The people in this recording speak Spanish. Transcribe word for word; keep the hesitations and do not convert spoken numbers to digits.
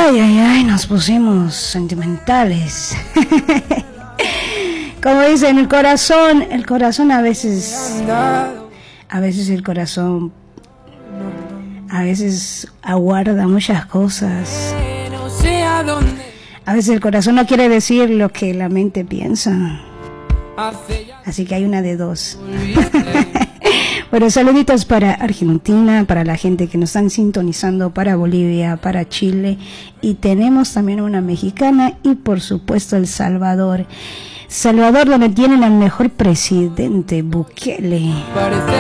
Ay, ay, ay, nos pusimos sentimentales. Como dicen, el corazón, el corazón a veces, a veces el corazón, a veces aguarda muchas cosas. A veces el corazón no quiere decir lo que la mente piensa. Así que hay una de dos. Bueno, saluditos para Argentina, para la gente que nos están sintonizando, para Bolivia, para Chile. Y tenemos también una mexicana y por supuesto El Salvador. Salvador, donde tienen al mejor presidente, Bukele.